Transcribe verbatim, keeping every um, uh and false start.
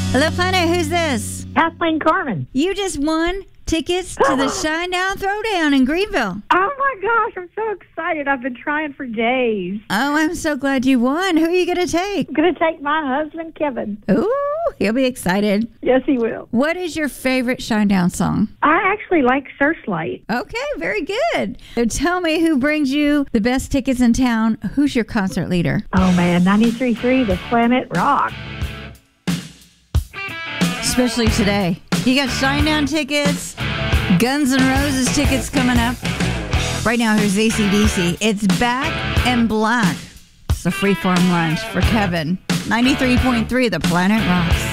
Hello, Planet. Who's this? Kathleen Carmen. You just won tickets to the Shinedown Throwdown in Greenville. Oh my gosh, I'm so excited. I've been trying for days. Oh, I'm so glad you won. Who are you going to take? I'm going to take my husband, Kevin. Ooh, he'll be excited. Yes, he will. What is your favorite Shinedown song? I actually like Searchlight. Okay, very good. So tell me who brings you the best tickets in town. Who's your concert leader? Oh man, ninety-three point three, The Planet Rock. Especially today. You got Shinedown tickets, Guns N' Roses tickets coming up. Right now, here's A C D C. It's Back and Black. It's a freeform lunch for Kevin. ninety-three point three, The Planet Rocks.